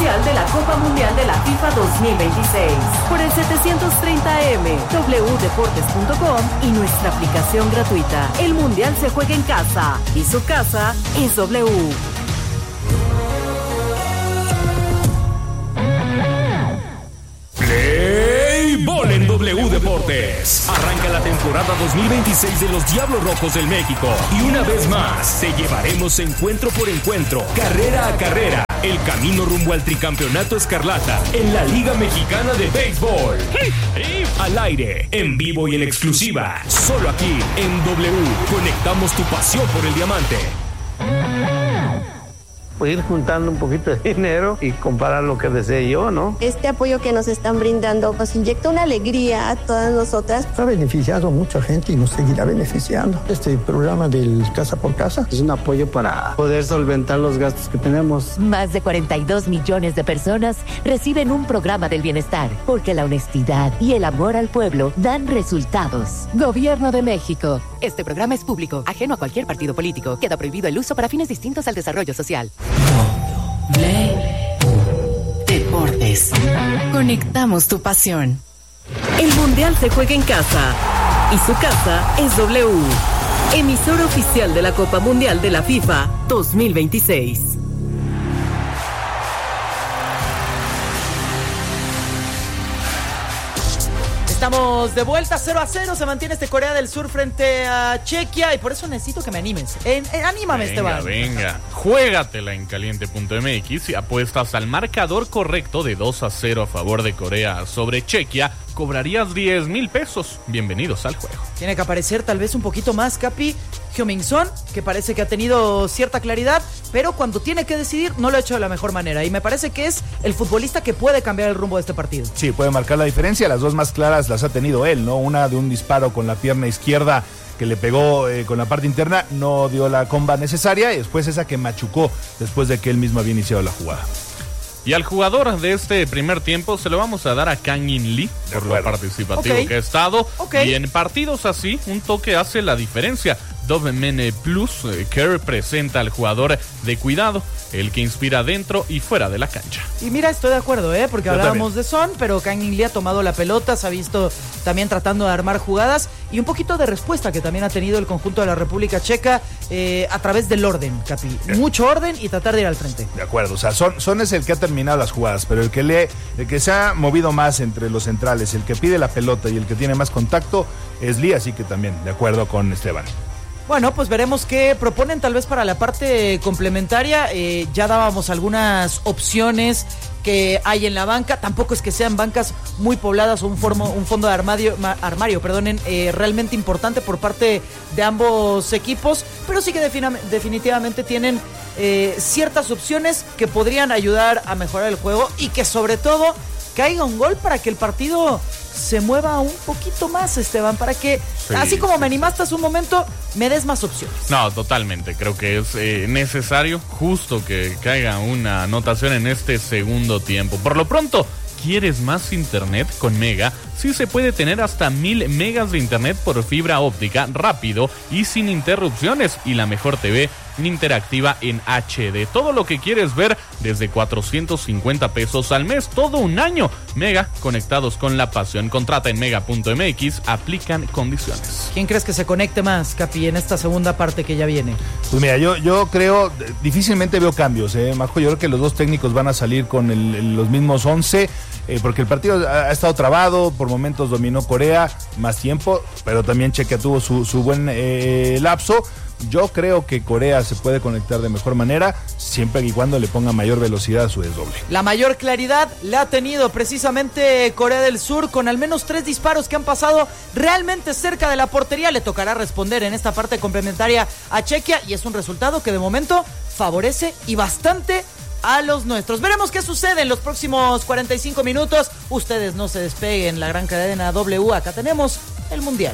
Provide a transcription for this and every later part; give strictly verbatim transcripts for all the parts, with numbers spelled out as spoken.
oficial de la Copa Mundial de la FIFA dos mil veintiséis. Por el setecientos treinta A M, doble u deportes punto com y nuestra aplicación gratuita. El Mundial se juega en casa y su casa es W. Play Ball en W Deportes. Arranca la temporada dos mil veintiséis de los Diablos Rojos del México. Y una vez más, te llevaremos encuentro por encuentro, carrera a carrera, el camino rumbo al tricampeonato escarlata en la Liga Mexicana de Béisbol. Al aire, en vivo y en exclusiva, solo aquí en W. Conectamos tu pasión por el diamante. Ir juntando un poquito de dinero y comprar lo que desee yo, ¿no? Este apoyo que nos están brindando nos inyecta una alegría a todas nosotras. Ha beneficiado a mucha gente y nos seguirá beneficiando. Este programa del Casa por Casa es un apoyo para poder solventar los gastos que tenemos. Más de cuarenta y dos millones de personas reciben un programa del bienestar, porque la honestidad y el amor al pueblo dan resultados. Gobierno de México. Este programa es público, ajeno a cualquier partido político. Queda prohibido el uso para fines distintos al desarrollo social. W Deportes. Conectamos tu pasión. El Mundial se juega en casa y su casa es W. Emisora oficial de la Copa Mundial de la FIFA dos mil veintiséis. Estamos de vuelta, cero a cero, se mantiene este Corea del Sur frente a Chequia y por eso necesito que me animes. En, en, anímame, venga, Esteban. Venga, juégatela en caliente punto m x y apuestas al marcador correcto de dos a cero a favor de Corea sobre Chequia. Cobrarías diez mil pesos. Bienvenidos al juego. Tiene que aparecer tal vez un poquito más, Capi, Heung-min Son, que parece que ha tenido cierta claridad, pero cuando tiene que decidir no lo ha hecho de la mejor manera. Y me parece que es el futbolista que puede cambiar el rumbo de este partido. Sí, puede marcar la diferencia. Las dos más claras las ha tenido él, ¿no? Una de un disparo con la pierna izquierda que le pegó eh, con la parte interna, no dio la comba necesaria, y después esa que machucó después de que él mismo había iniciado la jugada. Y al jugador de este primer tiempo se lo vamos a dar a Kang-in Lee por lo participativo okay. que ha estado. Okay. Y en partidos así, un toque hace la diferencia. Dove Mene Plus, eh, que representa al jugador de cuidado, el que inspira dentro y fuera de la cancha. Y mira, estoy de acuerdo, ¿eh? porque Yo hablábamos también. de Son, pero Kang-in Lee ha tomado la pelota, se ha visto también tratando de armar jugadas y un poquito de respuesta que también ha tenido el conjunto de la República Checa eh, a través del orden, Capi. Bien. Mucho orden y tratar de ir al frente. De acuerdo, o sea, Son, Son es el que ha terminado las jugadas, pero el que, le, el que se ha movido más entre los centrales, el que pide la pelota y el que tiene más contacto es Lee, así que también de acuerdo con Esteban. Bueno, pues veremos qué proponen tal vez para la parte complementaria. Eh, ya dábamos algunas opciones que hay en la banca. Tampoco es que sean bancas muy pobladas o un, formo, un fondo de armario, armario perdonen, eh, realmente importante por parte de ambos equipos, pero sí que defina, definitivamente tienen eh, ciertas opciones que podrían ayudar a mejorar el juego y que sobre todo caiga un gol para que el partido se mueva un poquito más, Esteban, para que, sí, así como sí, me animaste hace un momento, me des más opciones. No, totalmente, creo que es eh, necesario justo que caiga una anotación en este segundo tiempo. Por lo pronto, ¿quieres más internet con Mega? Sí se puede tener hasta mil megas de internet por fibra óptica, rápido y sin interrupciones, y la mejor T V interactiva en H D. Todo lo que quieres ver desde cuatrocientos cincuenta pesos al mes, todo un año. Mega, conectados con la pasión. Contrata en mega punto m x, aplican condiciones. ¿Quién crees que se conecte más, Capi, en esta segunda parte que ya viene? Pues mira, yo, yo creo, difícilmente veo cambios, ¿eh, Majo? Yo creo que los dos técnicos van a salir con el, el, los mismos once, eh, porque el partido ha, ha estado trabado, por momentos dominó Corea más tiempo, pero también Chequia tuvo su, su buen eh, lapso. Yo creo que Corea se puede conectar de mejor manera, siempre y cuando le ponga mayor velocidad a su desdoble. La mayor claridad la ha tenido precisamente Corea del Sur, con al menos tres disparos que han pasado realmente cerca de la portería. Le tocará responder en esta parte complementaria a Chequia, y es un resultado que de momento favorece y bastante a los nuestros. Veremos qué sucede en los próximos cuarenta y cinco minutos. Ustedes no se despeguen, la gran cadena W, acá tenemos el Mundial.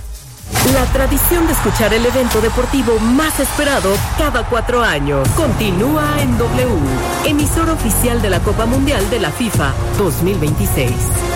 La tradición de escuchar el evento deportivo más esperado cada cuatro años continúa en W, emisora oficial de la Copa Mundial de la FIFA dos mil veintiséis.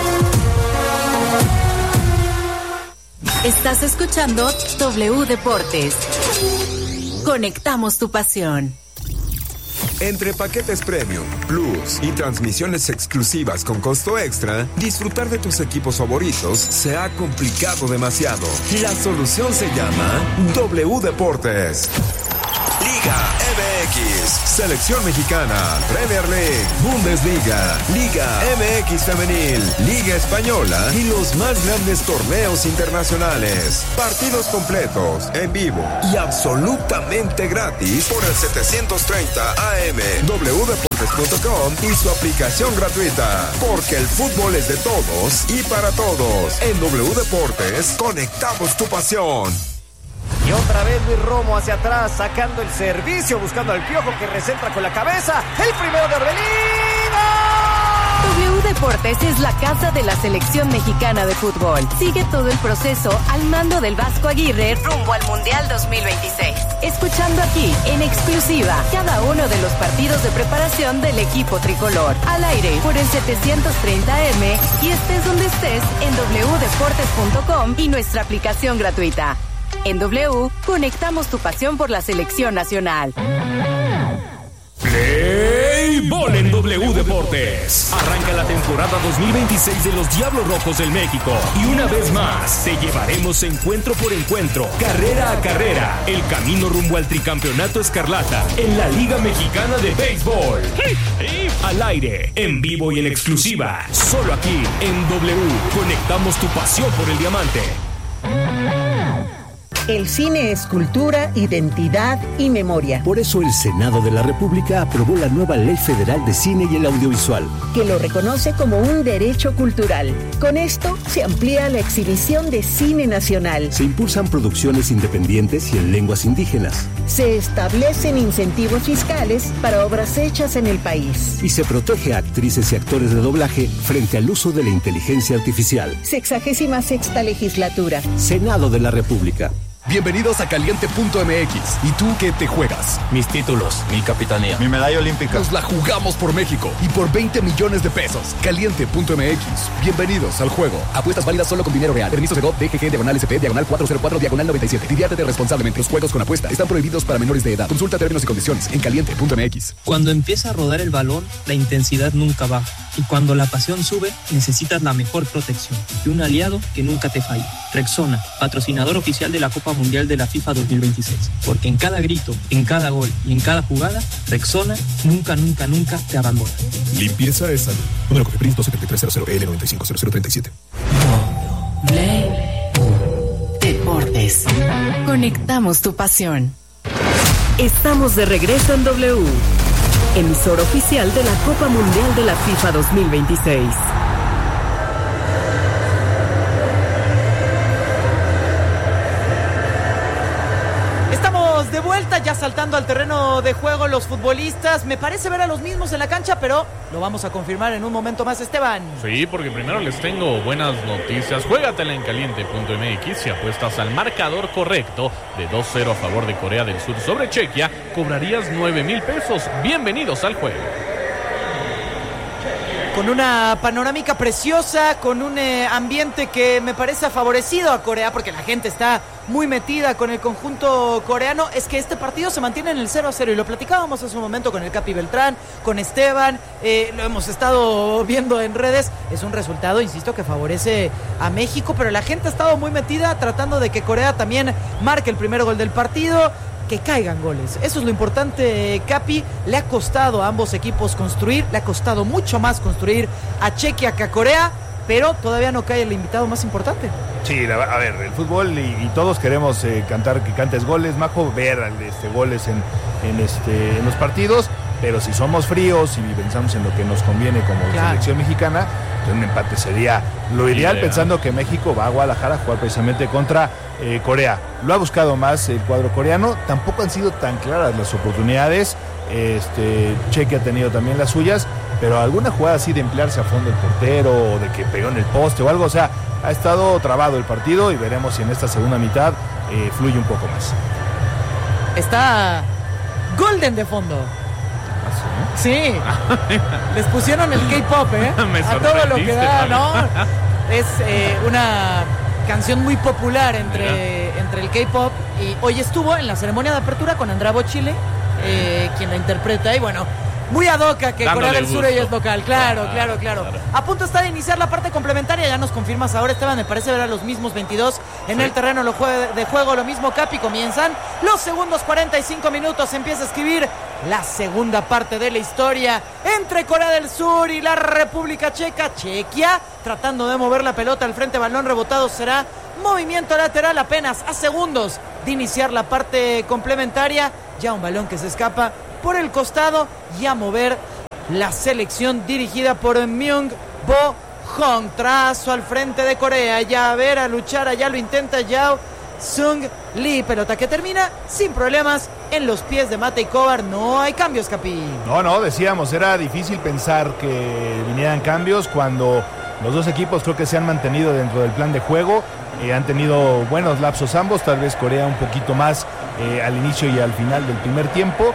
Estás escuchando W Deportes. Conectamos tu pasión. Entre paquetes Premium, Plus y transmisiones exclusivas con costo extra, disfrutar de tus equipos favoritos se ha complicado demasiado. La solución se llama W Deportes. Liga M X, Selección Mexicana, Premier League, Bundesliga, Liga M X Femenil, Liga Española y los más grandes torneos internacionales. Partidos completos, en vivo y absolutamente gratis por el setecientos treinta A M, w deportes punto com y su aplicación gratuita. Porque el fútbol es de todos y para todos. En W Deportes, conectamos tu pasión. Y otra vez Luis Romo hacia atrás, sacando el servicio, buscando al Piojo que recentra con la cabeza. El primero de Orbelín. W Deportes es la casa de la selección mexicana de fútbol. Sigue todo el proceso al mando del Vasco Aguirre rumbo al Mundial dos mil veintiséis. Escuchando aquí, en exclusiva, cada uno de los partidos de preparación del equipo tricolor. Al aire por el setecientos treinta A M y estés donde estés en w deportes punto com y nuestra aplicación gratuita. En W, conectamos tu pasión por la selección nacional. Play Ball en W Deportes. Arranca la temporada dos mil veintiséis de los Diablos Rojos del México. Y una vez más, te llevaremos encuentro por encuentro, carrera a carrera, el camino rumbo al tricampeonato escarlata en la Liga Mexicana de Béisbol. Al aire, en vivo y en exclusiva, solo aquí en W. Conectamos tu pasión por el diamante. El cine es cultura, identidad y memoria. Por eso el Senado de la República aprobó la nueva Ley Federal de Cine y el Audiovisual, que lo reconoce como un derecho cultural. Con esto se amplía la exhibición de cine nacional. Se impulsan producciones independientes y en lenguas indígenas. Se establecen incentivos fiscales para obras hechas en el país. Y se protege a actrices y actores de doblaje frente al uso de la inteligencia artificial. Sexagésima sexta legislatura. Senado de la República. Bienvenidos a Caliente punto M X. ¿Y tú qué te juegas? Mis títulos, mi capitanía, mi medalla olímpica. Nos la jugamos por México y por veinte millones de pesos. Caliente punto M X. Bienvenidos al juego. Apuestas válidas solo con dinero real. Permisos de G O P, D G G, diagonal S P, diagonal cuatro cero cuatro, diagonal noventa y siete. Diviértete responsablemente. Los juegos con apuesta están prohibidos para menores de edad. Consulta términos y condiciones en Caliente punto M X. Cuando empieza a rodar el balón, la intensidad nunca baja. Y cuando la pasión sube, necesitas la mejor protección y un aliado que nunca te falle. Rexona, patrocinador oficial de la Copa Mundial de la FIFA dos mil veintiséis. Porque en cada grito, en cada gol y en cada jugada, Rexona nunca, nunca, nunca te abandona. Limpieza es salud. Número Cofepris dos siete tres cero cero L nueve cinco cero cero tres siete. Play Deportes. Conectamos tu pasión. Estamos de regreso en W, emisor oficial de la Copa Mundial de la FIFA dos mil veintiséis. Estamos de vuelta, ya saltando al terreno de juego los futbolistas. Me parece ver a los mismos en la cancha, pero lo vamos a confirmar en un momento más, Esteban. Sí, porque primero les tengo buenas noticias. Juégatela en Caliente punto M X. Si apuestas al marcador correcto de dos cero a favor de Corea del Sur sobre Chequia, cobrarías nueve mil pesos. Bienvenidos al juego. Con una panorámica preciosa, con un eh, ambiente que me parece favorecido a Corea, porque la gente está muy metida con el conjunto coreano. Es que este partido se mantiene en el cero a cero y lo platicábamos hace un momento con el Capi Beltrán, con Esteban, eh, lo hemos estado viendo en redes. Es un resultado, insisto, que favorece a México, pero la gente ha estado muy metida tratando de que Corea también marque el primer gol del partido, que caigan goles. Eso es lo importante, Capi. Le ha costado a ambos equipos construir, le ha costado mucho más construir a Chequia que a Corea, pero todavía no cae el invitado más importante. Sí, a ver, el fútbol y, y todos queremos eh, cantar que cantes goles, Majo, ver este, goles en, en, este, en los partidos, pero si somos fríos y pensamos en lo que nos conviene como claro. selección mexicana, un empate sería lo ideal, Idea. pensando que México va a Guadalajara a jugar precisamente contra eh, Corea. Lo ha buscado más el cuadro coreano, tampoco han sido tan claras las oportunidades, este, Chequia ha tenido también las suyas, pero alguna jugada así de emplearse a fondo el portero o de que pegó en el poste o algo, o sea, ha estado trabado el partido y veremos si en esta segunda mitad eh, fluye un poco más. Está Golden de fondo. Sí, les pusieron el K-pop, ¿eh? A todo lo que da, ¿no? Es eh, una canción muy popular entre, entre el K-pop. Y hoy estuvo en la ceremonia de apertura con Andrea Bocelli eh, quien la interpreta. Y bueno, muy ad hoc que Dándole Corea del gusto. Sur ella es local. Claro, Claro, claro, claro, claro. A punto está de iniciar la parte complementaria. Ya nos confirmas ahora, Esteban. Me parece ver a los mismos veintidós en Sí. el terreno lo jue- de juego. Lo mismo Capi. Comienzan los segundos cuarenta y cinco minutos. Se empieza a escribir la segunda parte de la historia entre Corea del Sur y la República Checa. Chequia tratando de mover la pelota al frente. Balón rebotado será movimiento lateral apenas a segundos de iniciar la parte complementaria. Ya un balón que se escapa por el costado y a mover la selección dirigida por Myung Bo Hong. Trazo al frente de Corea. Ya a ver, a luchar. Allá lo intenta Yao Sung Lee. Pelota que termina sin problemas en los pies de Matej Kovar. No hay cambios, Capi. No, no, decíamos, era difícil pensar que vinieran cambios cuando los dos equipos creo que se han mantenido dentro del plan de juego. Eh, han tenido buenos lapsos ambos, tal vez Corea un poquito más eh, al inicio y al final del primer tiempo,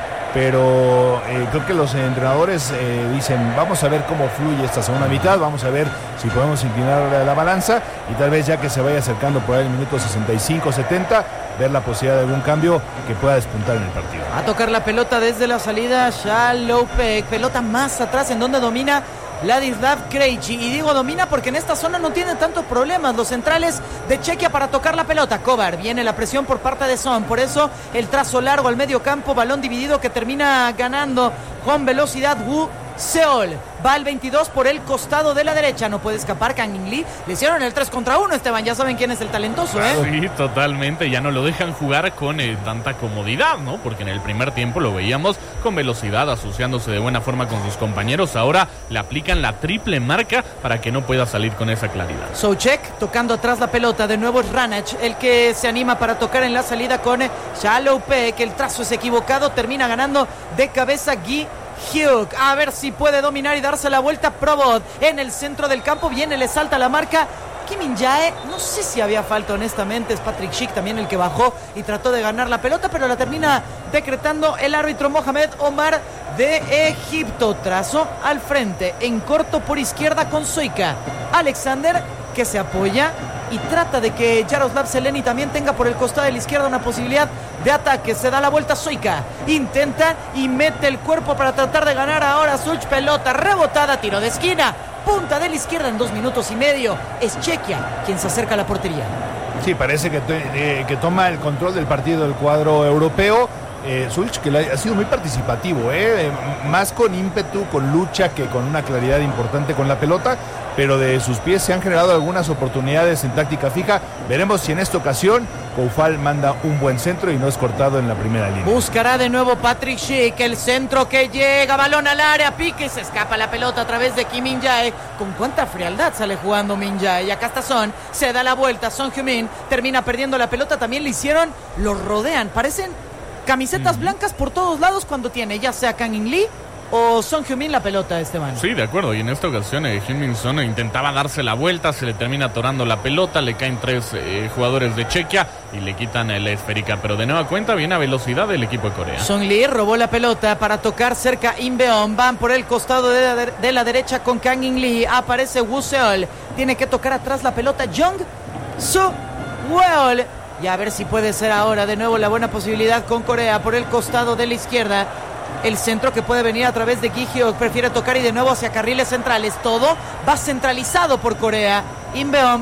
pero eh, creo que los entrenadores eh, dicen, vamos a ver cómo fluye esta segunda mitad, vamos a ver si podemos inclinar la, la balanza y tal vez ya que se vaya acercando por ahí el minuto sesenta y cinco setenta, ver la posibilidad de algún cambio que pueda despuntar en el partido. A tocar la pelota desde la salida Shalopek. Pelota más atrás en donde domina Ladislav Krejci. Y digo domina porque en esta zona no tienen tantos problemas los centrales de Chequia para tocar la pelota. Kovar, viene la presión por parte de Son. Por eso el trazo largo al medio campo. Balón dividido que termina ganando con velocidad Woo Seol. Va al veintidós por el costado de la derecha. No puede escapar Kang In Lee. Le hicieron el tres contra uno, Esteban. Ya saben quién es el talentoso, ¿eh? Sí, totalmente. Ya no lo dejan jugar con eh, tanta comodidad, ¿no? Porque en el primer tiempo lo veíamos con velocidad, asociándose de buena forma con sus compañeros. Ahora le aplican la triple marca para que no pueda salir con esa claridad. Souček tocando atrás la pelota. De nuevo es Ranach el que se anima para tocar en la salida con Shalopek. El trazo es equivocado. Termina ganando de cabeza Gi Hyuk. A ver si puede dominar y darse la vuelta. Probot en el centro del campo. Viene, le salta la marca Kim In-jae. No sé si había falta, honestamente. Es Patrick Schick también el que bajó y trató de ganar la pelota, pero la termina decretando el árbitro Mohamed Omar de Egipto. Trazo al frente en corto por izquierda con Soika. Alexander que se apoya y trata de que Jaroslav Zeleny también tenga por el costado de la izquierda una posibilidad de ataque. Se da la vuelta Soika, intenta y mete el cuerpo para tratar de ganar ahora Such. Pelota rebotada, tiro de esquina, punta de la izquierda en dos minutos y medio. Es Chequia quien se acerca a la portería. Sí, parece que, eh, que toma el control del partido del cuadro europeo. Eh, Sulch, que ha sido muy participativo, eh, más con ímpetu, con lucha que con una claridad importante con la pelota, pero de sus pies se han generado algunas oportunidades en táctica fija. Veremos si en esta ocasión Koufal manda un buen centro y no es cortado en la primera línea. Buscará de nuevo Patrick Schick, el centro que llega, balón al área, pique y se escapa la pelota a través de Kim In-jae. Con cuánta frialdad sale jugando Min-jae. Y acá está Son, se da la vuelta, Son Heung-min termina perdiendo la pelota, también le hicieron, lo rodean, parecen camisetas mm. blancas por todos lados cuando tiene ya sea Kang In Lee o Son Heung-min la pelota, Esteban. Sí, de acuerdo, y en esta ocasión eh, Heung-min Son intentaba darse la vuelta, se le termina atorando la pelota, le caen tres eh, jugadores de Chequia y le quitan eh, la esférica, pero de nueva cuenta viene a velocidad del equipo de Corea. Son Lee robó la pelota para tocar cerca Inbeon, van por el costado de la, de, de la derecha con Kang In Lee, aparece Woo Seol, tiene que tocar atrás la pelota Jong Soo Weol. Y a ver si puede ser ahora de nuevo la buena posibilidad con Corea por el costado de la izquierda. El centro que puede venir a través de Gi Hyuk, prefiere tocar y de nuevo hacia carriles centrales. Todo va centralizado por Corea. Inbeom.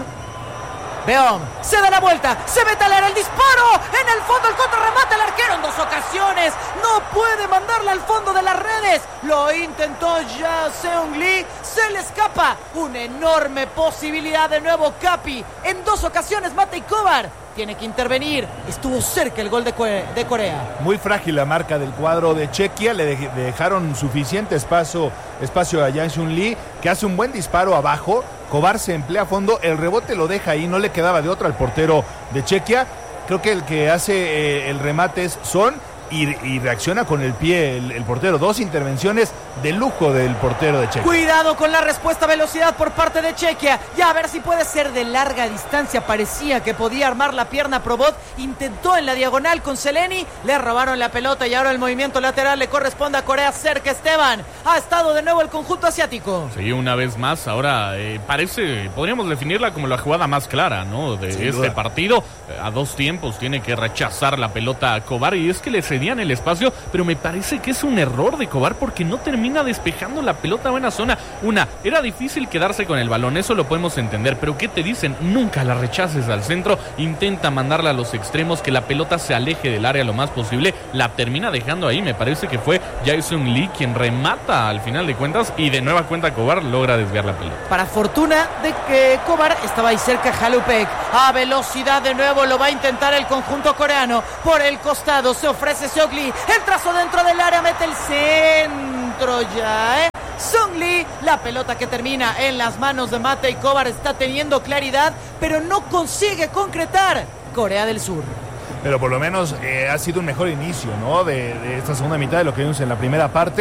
Beom se da la vuelta, se mete al área, el disparo en el fondo, el contrarremate, el arquero en dos ocasiones no puede mandarla al fondo de las redes. Lo intentó ya Seung Lee, se le escapa. Una enorme posibilidad de nuevo Capi. En dos ocasiones Matej Kovar tiene que intervenir. Estuvo cerca el gol de, Corea, de Corea. Muy frágil la marca del cuadro de Chequia. Le de- dejaron suficiente espacio, espacio a Yang Hyun Lee, que hace un buen disparo abajo. Kovar se emplea a fondo. El rebote lo deja ahí. No le quedaba de otra al portero de Chequia. Creo que el que hace eh, el remate es Son. Y, y reacciona con el pie el, el portero. Dos intervenciones de lujo del portero de Chequia. Cuidado con la respuesta a velocidad por parte de Chequia. Ya a ver si puede ser de larga distancia. Parecía que podía armar la pierna Probot. Intentó en la diagonal con Zeleny. Le robaron la pelota y ahora el movimiento lateral le corresponde a Corea. Cerca Esteban. Ha estado de nuevo el conjunto asiático. Sí, una vez más. Ahora eh, parece, podríamos definirla como la jugada más clara, ¿no? De Sin este duda. partido. A dos tiempos tiene que rechazar la pelota a Kovar. Y es que les cedían el espacio, pero me parece que es un error de Kovar porque no termina despejando la pelota a buena zona. Una, era difícil quedarse con el balón, eso lo podemos entender, pero ¿qué te dicen? Nunca la rechaces al centro, intenta mandarla a los extremos, que la pelota se aleje del área lo más posible, la termina dejando ahí. Me parece que fue Jason Lee quien remata al final de cuentas y de nueva cuenta Kovar logra desviar la pelota. Para fortuna de que Kovar estaba ahí cerca Jalupek, a velocidad de nuevo lo va a intentar el conjunto coreano, por el costado se ofrece Seok-Lee, el trazo dentro del área, mete el centro ya, ¿eh? Sung Lee, la pelota que termina en las manos de Matej Kovar, está teniendo claridad, pero no consigue concretar Corea del Sur. Pero por lo menos eh, ha sido un mejor inicio, ¿no? De, de esta segunda mitad de lo que vimos en la primera parte.